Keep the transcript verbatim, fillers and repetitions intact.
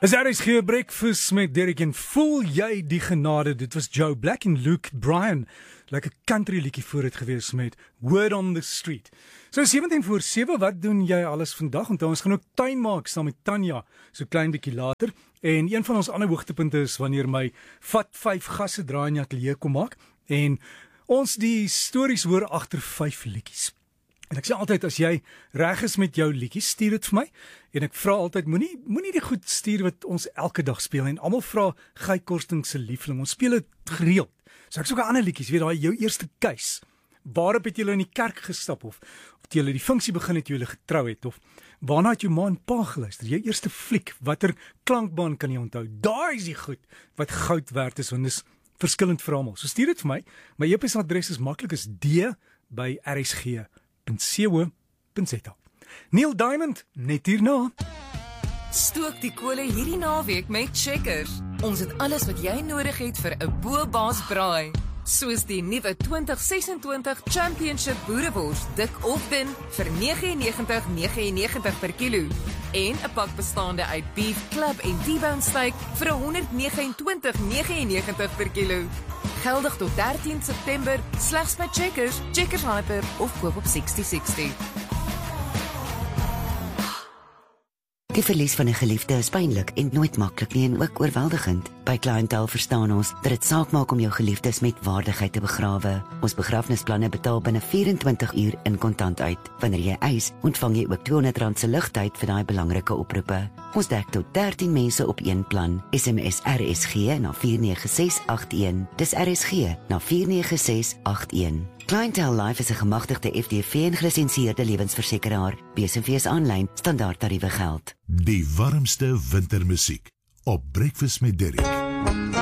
As R S G Breakfast met Derek en voel jy die genade, dit was Joe Black en Luke Bryan, like 'n country liedjie voor het gewees met Word on the Street. So sewentien voor sewe, wat doen jy alles vandag? Onthou, ons gaan ook tuin maak saam met Tanya, so klein bietjie later. En een van ons ander hoogtepunte is wanneer my vat vyf gasse draai in die ateljee kom maak en ons die stories hoor agter vyf liedjies. En ek sê altyd, as jy reg is met jou liedjies, stuur dit vir my. En ek vra altyd, moenie moenie die goed stuur wat ons elke dag speel. En almal vra Guy Korstens se liefling. Ons speel dit gereeld. So ek soek 'n ander liedjies, weet daai jou eerste keus. Waarop het julle in die kerk gestap of of het julle die funksie begin het jy julle getrou het of waarna het jou ma en pa geluister? Jou eerste fliek, watter klankbaan kan jy onthou? Daai is die goed wat goud werd is, want dis verskillend vir almal. So stuur dit vir my. My e-posadres is maklik, is d by r s g punt co punt z a. Neil Diamond, net hierna. Stook die kole hierdie naweek met Checkers. Ons het alles wat jy nodig het vir 'n bo-baas braai. Soos die nuwe twintig sesentwintig Championship boerewors, dik of dun, vir nege en negentig nege en negentig per kilo. En 'n pak bestaande uit beef, club en T-bone steak vir honderd nege en twintig nege en negentig per kilo. Geldig tot dertien September, slegs by Checkers, Checkers Hyper of koop op sestig sestig. Die verlies van 'n geliefde is pynlik en nooit maklik nie en ook oorweldigend. By Clientele verstaan ons dat dit saak maak om jou geliefdes met waardigheid te begrawe. Ons begrafnisplanne betaal binne vyf-en-twintig uur in kontant uit. Wanneer jy eis, ontvang jy ook tweehonderd rand se ligtyd vir daai belangrike oproepe. Ons dek tot dertien mense op een plan. S M S R S G na vier nege ses agt een. Dis R S G na vier nege ses agt een. Clientele Life is 'n gemagtigde F D V en gelisensieerde lewensversekeraar. B S V is aanlyn, standaard tariewe geld. Die warmste wintermusiek op Breakfast met Derek.